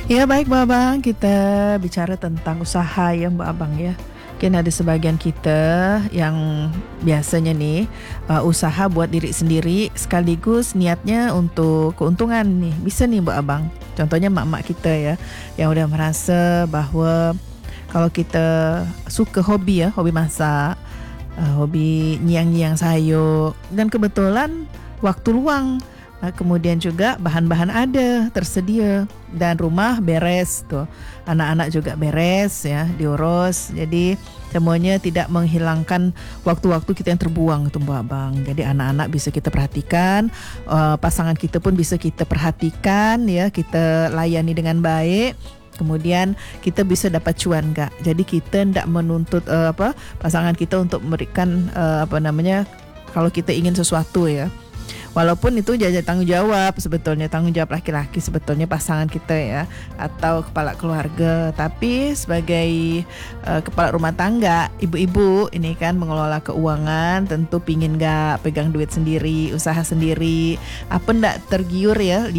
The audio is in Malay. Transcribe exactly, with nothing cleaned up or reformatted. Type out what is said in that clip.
Ya baik Mbak Abang, kita bicara tentang usaha ya Mbak Abang ya. Mungkin ada sebagian kita yang biasanya nih uh, usaha buat diri sendiri sekaligus niatnya untuk keuntungan nih. Bisa nih Mbak Abang. Contohnya mak-mak kita ya yang udah merasa bahawa kalau kita suka hobi ya, hobi masak, uh, hobi nyiang-nyiang sayur dan kebetulan waktu luang. Uh, kemudian juga bahan-bahan ada tersedia dan rumah beres tuh, anak-anak juga beres ya, diurus. Jadi semuanya tidak menghilangkan waktu-waktu kita yang terbuang tuh Mbak Abang. Jadi anak-anak bisa kita perhatikan, uh, pasangan kita pun bisa kita perhatikan ya, kita layani dengan baik. Kemudian kita bisa dapat cuan Kak. Jadi kita tidak menuntut uh, apa pasangan kita untuk memberikan uh, apa namanya kalau kita ingin sesuatu ya. Walaupun itu jadi tanggung jawab sebetulnya, tanggung jawab laki-laki sebetulnya pasangan kita ya, atau kepala keluarga. Tapi sebagai uh, kepala rumah tangga, ibu-ibu ini kan mengelola keuangan, tentu pingin gak pegang duit sendiri, usaha sendiri, apa ndak tergiur ya